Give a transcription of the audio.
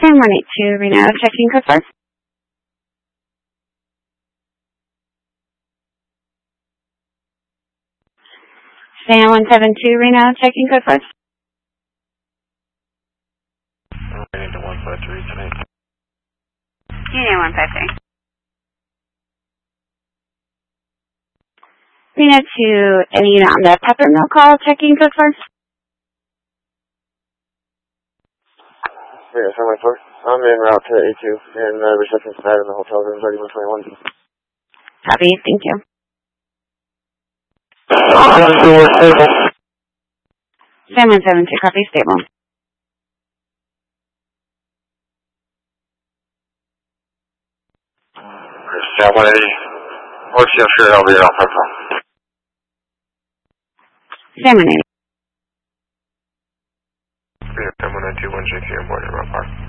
Sam 182 Reno, checking code 4. Sam 172 Reno, checking code 4. I need to 153 tonight. Unit 153. Reno to any unit on the Peppermill call, checking code 4. Yeah, 714. I'm en route to A2, and the reception's bad in the hotel room, 3121. Copy, thank you. Sam 172, copy, stable. Sam 180. What's your shirt over here on Peppermill? Sam 180. Yeah, Sam 192, 1JT, I'm boarding around Park.